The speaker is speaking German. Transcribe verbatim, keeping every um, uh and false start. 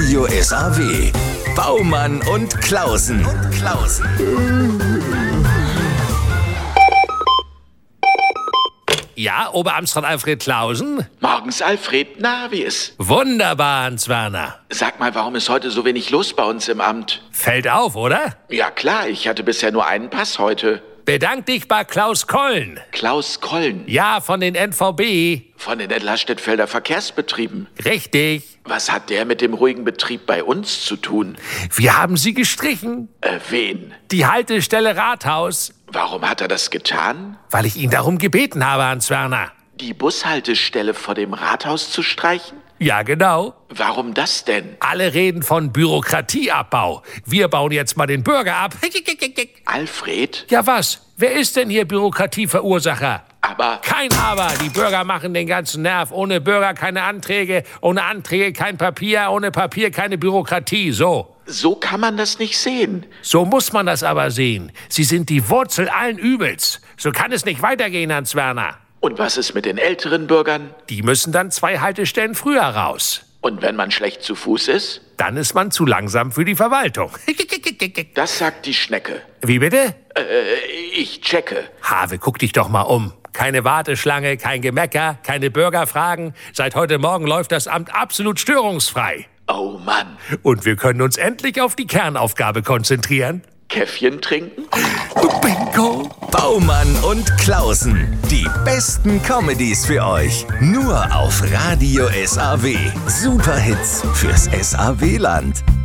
Radio S A W. Baumann und Klausen. Und Klausen. Ja, Oberamtsrat Alfred Klausen? Morgens, Alfred. Na, wie ist? Wunderbar, Hans Werner. Sag mal, warum ist heute so wenig los bei uns im Amt? Fällt auf, oder? Ja klar, ich hatte bisher nur einen Pass heute. Bedank dich bei Klaus Kollen. Klaus Kollen? Ja, von den N V B. Von den Entlastettfelder Verkehrsbetrieben. Richtig. Was hat der mit dem ruhigen Betrieb bei uns zu tun? Wir haben sie gestrichen. Äh, wen? Die Haltestelle Rathaus. Warum hat er das getan? Weil ich ihn darum gebeten habe, Hans Werner. Die Bushaltestelle vor dem Rathaus zu streichen? Ja, genau. Warum das denn? Alle reden von Bürokratieabbau. Wir bauen jetzt mal den Bürger ab. Alfred? Ja, was? Wer ist denn hier Bürokratieverursacher? Aber... Kein Aber. Die Bürger machen den ganzen Nerv. Ohne Bürger keine Anträge. Ohne Anträge kein Papier. Ohne Papier keine Bürokratie. So. So kann man das nicht sehen. So muss man das aber sehen. Sie sind die Wurzel allen Übels. So kann es nicht weitergehen, Hans Werner. Und was ist mit den älteren Bürgern? Die müssen dann zwei Haltestellen früher raus. Und wenn man schlecht zu Fuß ist? Dann ist man zu langsam für die Verwaltung. Das sagt die Schnecke. Wie bitte? Äh, ich checke. Have, guck dich doch mal um. Keine Warteschlange, kein Gemecker, keine Bürgerfragen. Seit heute Morgen läuft das Amt absolut störungsfrei. Oh Mann. Und wir können uns endlich auf die Kernaufgabe konzentrieren. Käffchen trinken? Bingo! Baumann und Klausen. Die besten Comedies für euch. Nur auf Radio S A W. Superhits fürs S A W-Land.